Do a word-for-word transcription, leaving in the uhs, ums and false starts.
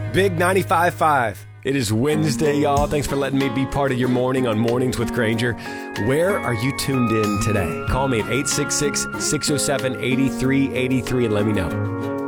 Big ninety-five point five. It is Wednesday, y'all. Thanks for letting me be part of your morning on Mornings with Granger. Where are you tuned in today? Call me at eight six six, six oh seven, eight three eight three and let me know.